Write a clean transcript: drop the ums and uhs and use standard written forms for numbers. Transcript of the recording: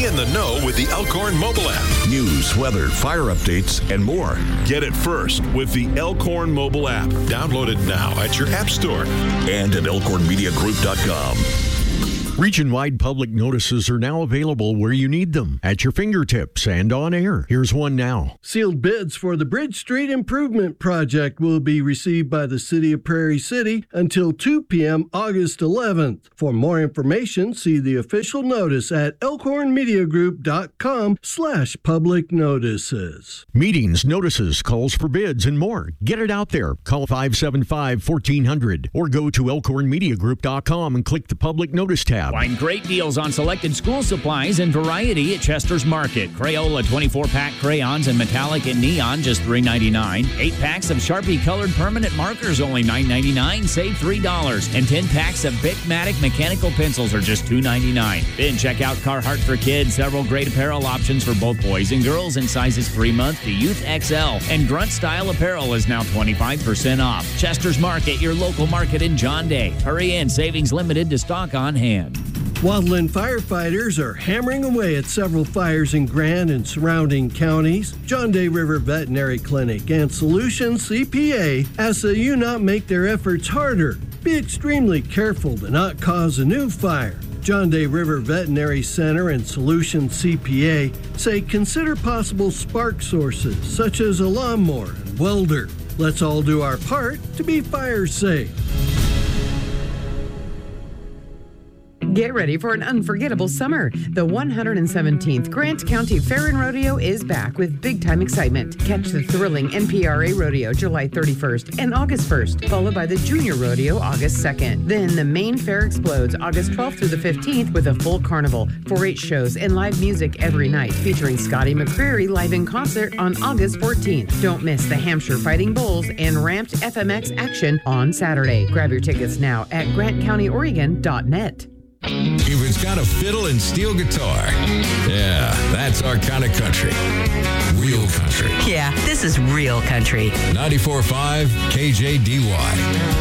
Be in the know with the Elkhorn mobile app. News, weather, fire updates, and more. Get it first with the Elkhorn mobile app. Download it now at your app store. And at elkhornmediagroup.com. Region-wide public notices are now available where you need them, at your fingertips and on air. Here's one now. Sealed bids for the Bridge Street Improvement Project will be received by the City of Prairie City until 2 p.m. August 11th. For more information, see the official notice at elkhornmediagroup.com/public notices. Meetings, notices, calls for bids, and more. Get it out there. Call 575-1400 or go to elkhornmediagroup.com and click the public notice tab. Find great deals on selected school supplies and variety at Chester's Market. Crayola 24-pack crayons and metallic and neon, just $3.99. 8 packs of Sharpie colored permanent markers, only $9.99. Save $3. And 10 packs of Bicmatic mechanical pencils are just $2.99. Then check out Carhartt for Kids. Several great apparel options for both boys and girls in sizes 3-month to Youth XL. And Grunt Style apparel is now 25% off. Chester's Market, your local market in John Day. Hurry in. Savings limited to stock on hand. Waterland firefighters are hammering away at several fires in Grant and surrounding counties. John Day River Veterinary Clinic and Solutions CPA ask that you not make their efforts harder. Be extremely careful to not cause a new fire. John Day River Veterinary Center and Solutions CPA say consider possible spark sources such as a lawnmower and welder. Let's all do our part to be fire safe. Get ready for an unforgettable summer. The 117th Grant County Fair and Rodeo is back with big-time excitement. Catch the thrilling NPRA Rodeo July 31st and August 1st, followed by the Junior Rodeo August 2nd. Then the main fair explodes August 12th through the 15th with a full carnival, 4-H shows, and live music every night, featuring Scotty McCreery live in concert on August 14th. Don't miss the Hampshire Fighting Bulls and Ramped FMX action on Saturday. Grab your tickets now at GrantCountyOregon.net. If it's got a fiddle and steel guitar, yeah, that's our kind of country. Real country. Yeah, this is real country. 94.5 KJDY.